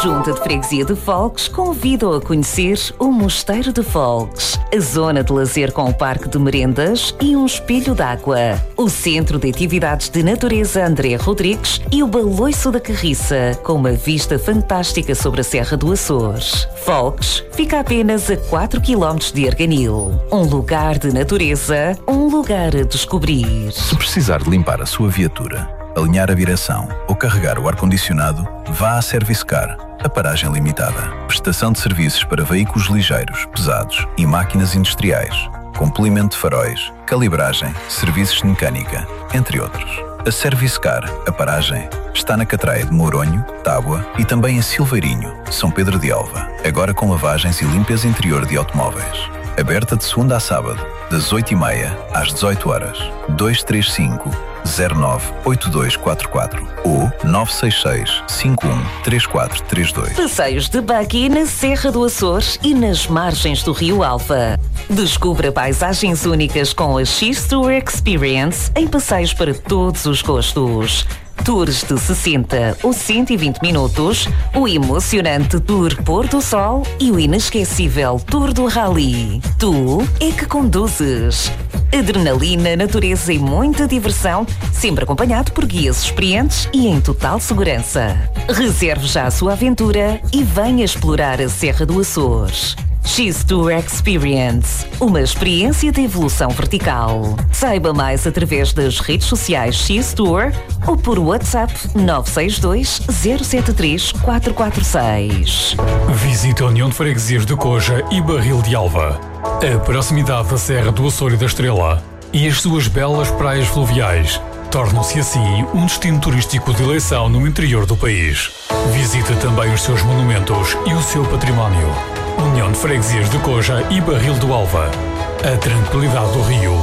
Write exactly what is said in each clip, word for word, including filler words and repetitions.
Junta de Freguesia de Folques convida-o a conhecer o Mosteiro de Folques, a zona de lazer com o parque de merendas e um espelho d'água, o Centro de Atividades de Natureza André Rodrigues e o Baloiço da Carriça, com uma vista fantástica sobre a Serra do Açores. Folques fica apenas a quatro quilómetros de Arganil. Um lugar de natureza, um lugar a descobrir. Se precisar de limpar a sua viatura, alinhar a direção ou carregar o ar-condicionado, vá à Servicecar, a paragem limitada. Prestação de serviços para veículos ligeiros, pesados e máquinas industriais, com polimento de faróis, calibragem, serviços de mecânica, entre outros. A Servicecar, a paragem, está na Catraia de Mouronho, Tábua e também em Silveirinho, São Pedro de Alva, agora com lavagens e limpeza interior de automóveis. Aberta de segunda a sábado, das oito e meia às dezoito horas. dois três cinco, zero nove oito dois quatro quatro ou nove seis seis, cinco um três quatro três dois. Passeios de buggy na Serra do Açores e nas margens do Rio Alva. Descubra paisagens únicas com a X-Tour Experience em passeios para todos os gostos. Tours de sessenta ou cento e vinte minutos, o emocionante Tour Pôr do Sol e o inesquecível Tour do Rally. Tu é que conduzes. Adrenalina, natureza e muita diversão, sempre acompanhado por guias experientes e em total segurança. Reserve já a sua aventura e venha explorar a Serra do Açores. X-Tour Experience, uma experiência de evolução vertical. Saiba mais através das redes sociais X-Tour ou por WhatsApp nove seis dois, zero sete três, quatro quatro seis. Visite a União de Freguesias de Coja e Barril de Alva. A proximidade da Serra do Açor e da Estrela e as suas belas praias fluviais tornam-se assim um destino turístico de eleição no interior do país. Visite também os seus monumentos e o seu património. União de Freguesias de Coja e Barril do Alva. A tranquilidade do rio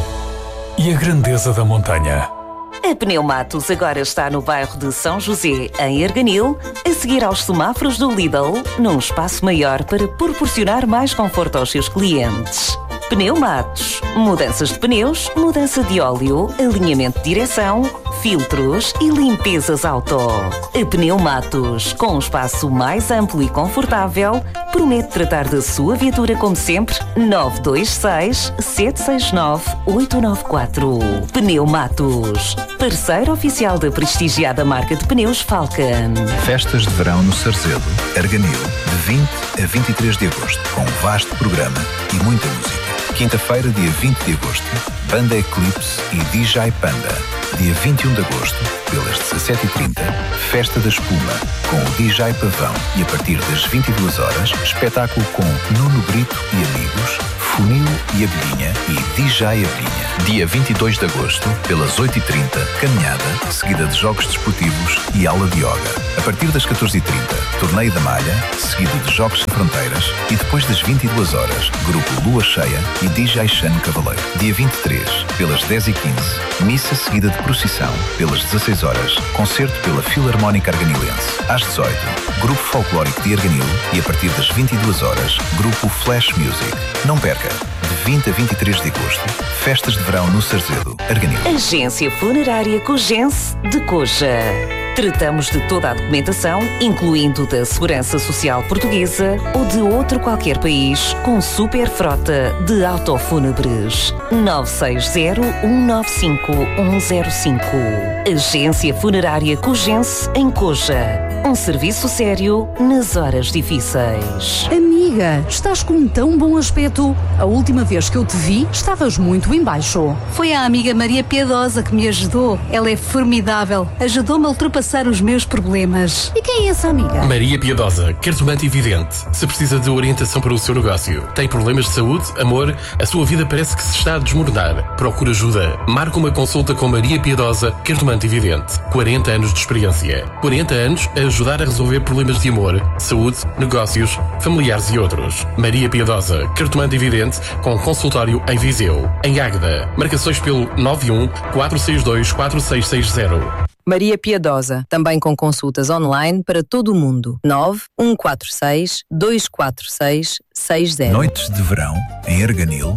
e a grandeza da montanha. A Pneumatos agora está no bairro de São José, em Arganil, a seguir aos semáforos do Lidl, num espaço maior para proporcionar mais conforto aos seus clientes. Pneumatos. Mudanças de pneus, mudança de óleo, alinhamento de direção, filtros e limpezas auto. A Pneumatos, com um espaço mais amplo e confortável, promete tratar da sua viatura como sempre. nove dois seis, sete seis nove, oito nove quatro. Pneumatos, parceiro oficial da prestigiada marca de pneus Falcon. Festas de verão no Sarzedo, Arganil, de vinte a vinte e três de agosto, com um vasto programa e muita música. Quinta-feira, dia vinte de agosto, Banda Eclipse e D J Panda. Dia vinte e um de agosto, pelas dezassete e trinta, Festa da Espuma, com o D J Pavão e a partir das vinte e duas horas, espetáculo com Nuno Brito e amigos, Funil e Abelhinha e D J Abelhinha. Dia vinte e dois de agosto, pelas oito e trinta, caminhada, seguida de jogos desportivos e aula de yoga. A partir das catorze e trinta, torneio da malha, seguido de jogos sem fronteiras e depois das vinte e duas horas, grupo Lua Cheia e D J Xano Cavaleiro. Dia vinte e três, pelas dez e quinze, missa seguida de procissão, pelas dezasseis horas, concerto pela Filarmónica Arganilense. Às dezoito, grupo folclórico de Arganil e a partir das vinte e duas horas, grupo Flash Music. Não perca, de vinte a vinte e três de agosto, festas de verão no Sarzedo, Arganil. Agência Funerária Cogense de Coja. Tratamos de toda a documentação, incluindo da Segurança Social Portuguesa ou de outro qualquer país, com super frota de autofúnebres. nove seis zero, um nove cinco, um zero cinco. Agência Funerária Cogense em Coja. Um serviço sério nas horas difíceis. Amiga, estás com um tão bom aspecto. A última vez que eu te vi, estavas muito em baixo. Foi a amiga Maria Piedosa que me ajudou. Ela é formidável. Ajudou-me a ultrapassar os meus problemas. E quem é essa amiga? Maria Piedosa, cartomante e vidente. Se precisa de orientação para o seu negócio, tem problemas de saúde, amor, a sua vida parece que se está a desmoronar. Procura ajuda. Marca uma consulta com Maria Piedosa, cartomante e vidente. quarenta anos de experiência. quarenta anos a ajudar a resolver problemas de amor, saúde, negócios, familiares e outros. Maria Piedosa, cartomante e vidente, com consultório em Viseu. Em Águeda. Marcações pelo nove um, quatro seis dois, quatro seis seis zero. Maria Piedosa, também com consultas online para todo o mundo. nove um quatro seis, dois quatro seis, seis zero. Noites de verão, em Arganil,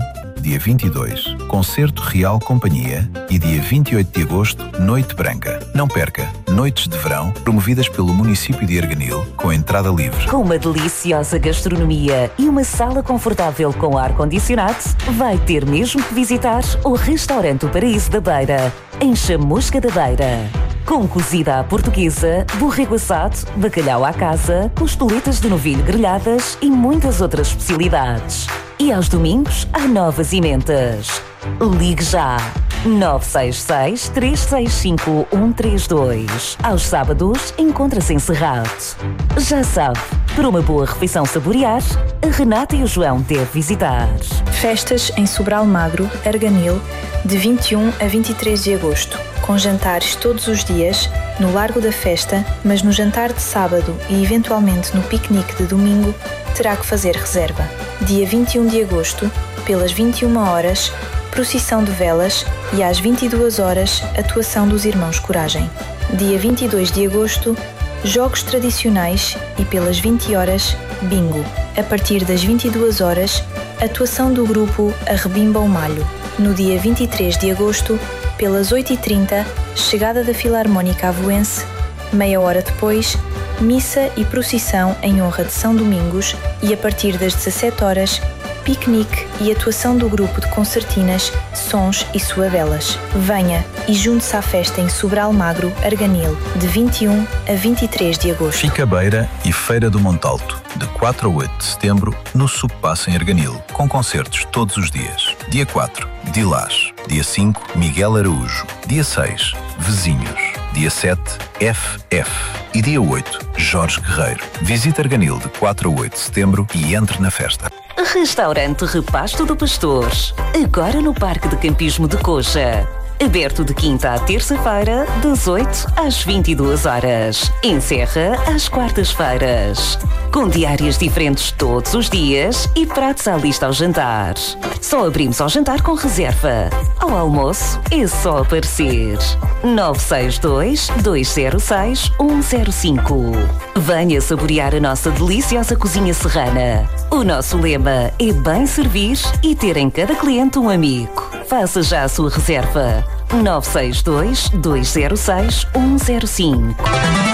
dia vinte e dois, Concerto Real Companhia e dia vinte e oito de agosto, Noite Branca. Não perca, noites de verão promovidas pelo município de Arganil com entrada livre. Com uma deliciosa gastronomia e uma sala confortável com ar-condicionado, vai ter mesmo que visitar o Restaurante O Paraíso da Beira, em Chamusca da Beira. Com cozida à portuguesa, borrego assado, bacalhau à casa, costeletas de novilho grelhadas e muitas outras especialidades. E aos domingos, há novas emendas. Ligue já! nove seis seis, três seis cinco, um três dois. Aos sábados, encontra-se encerrado. Já sabe, para uma boa refeição saborear, a Renata e o João devem visitar. Festas em Sobral Magro, Arganil, de vinte e um a vinte e três de agosto, com jantares todos os dias, no Largo da Festa, mas no jantar de sábado e eventualmente no piquenique de domingo, terá que fazer reserva. Dia vinte e um de agosto, pelas vinte e uma horas, procissão de velas e às vinte e duas horas, atuação dos Irmãos Coragem. Dia vinte e dois de agosto, jogos tradicionais e pelas vinte horas, bingo. A partir das vinte e duas horas, atuação do grupo Arrebimba o Malho. No dia vinte e três de agosto, pelas oito e trinta, chegada da Filarmónica Avoense. Meia hora depois, missa e procissão em honra de São Domingos e a partir das dezassete horas, piquenique e atuação do grupo de concertinas, sons e suavelas. Venha e junte-se à festa em Sobral Magro, Arganil, de vinte e um a vinte e três de agosto. Fica Beira e Feira do Montalto, de quatro a oito de setembro, no Subpasso em Arganil, com concertos todos os dias. Dia quatro, Dilás. Dia cinco, Miguel Araújo. Dia seis, Vizinhos. Dia sete, F F. E dia oito, Jorge Guerreiro. Visite Arganil de quatro a oito de setembro e entre na festa. Restaurante Repasto do Pastor, agora no Parque de Campismo de Coja. Aberto de quinta à terça-feira, das oito às vinte e duas horas. Encerra às quartas-feiras. Com diárias diferentes todos os dias e pratos à lista ao jantar. Só abrimos ao jantar com reserva. Ao almoço é só aparecer. nove seis dois, dois zero seis, um zero cinco. Venha saborear a nossa deliciosa cozinha serrana. O nosso lema é bem servir e ter em cada cliente um amigo. Faça já a sua reserva. nove seis dois, dois zero seis, um zero cinco.